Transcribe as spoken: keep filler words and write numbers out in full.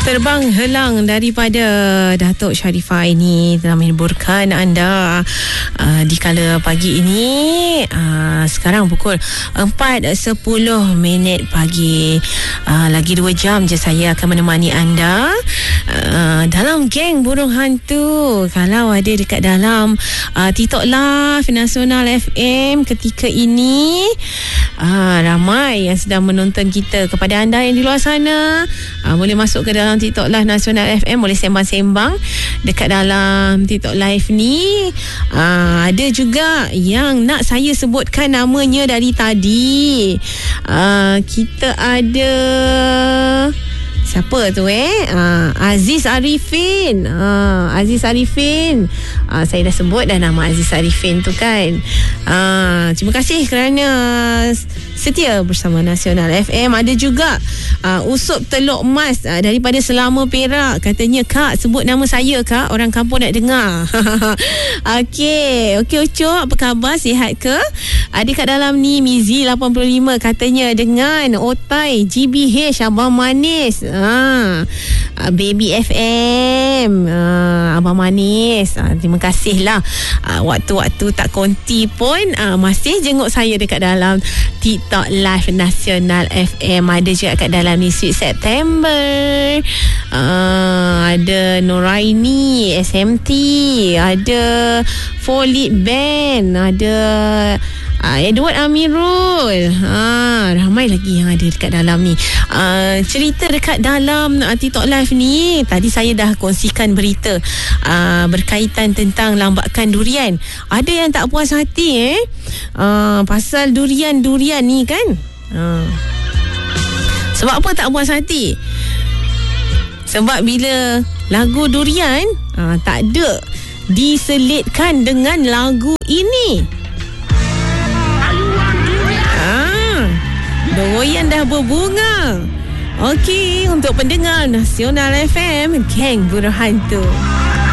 Terbang helang daripada Datuk Sharifah ini telah menghiburkan anda uh, di kala pagi ini. Uh, sekarang pukul empat sepuluh minit pagi. Uh, lagi dua jam je saya akan menemani anda uh, dalam geng burung hantu. Kalau ada dekat dalam uh, TikTok Live Nasional F M ketika ini, uh, ramai yang sedang menonton kita. Kepada anda yang di luar sana, uh, boleh masuk ke dalam TikTok Live Nasional F M, boleh sembang-sembang dekat dalam TikTok Live ni. Aa, ada juga yang nak saya sebutkan namanya dari tadi. Aa, kita ada siapa tu eh? Uh, Aziz Arifin. Uh, Aziz Arifin. Uh, saya dah sebut dah nama Aziz Arifin tu kan. Uh, terima kasih kerana setia bersama Nasional F M. Ada juga uh, Usup Teluk Mas uh, daripada Selama Perak. Katanya, Kak, sebut nama saya, Kak. Orang kampung nak dengar. Okey. Okey, Ucup. Apa khabar? Sihat ke? Ada kat dalam ni Mizi lapan puluh lima. Katanya dengan Otai G B H Abang Manis. Ah, Baby F M, ah, Abang Manis. Ah, terima kasih lah. Ah, waktu-waktu tak konti pun ah, masih jenguk saya dekat dalam TikTok Live Nasional F M. Ada juga kat dalam ni Sweet September. Ah, ada Noraini S M T, ada Folit Band, ada Uh, Edward Amirul. uh, Ramai lagi yang ada dekat dalam ni. uh, Cerita dekat dalam uh, TikTok Live ni, tadi saya dah kongsikan berita uh, berkaitan tentang lambakan durian. Ada yang tak puas hati eh uh, pasal durian-durian ni kan. uh. Sebab apa tak puas hati? Sebab bila lagu durian uh, tak ada diselitkan dengan lagu ini. Doyan dah berbunga. Okey, untuk pendengar Nasional F M, geng burung hantu.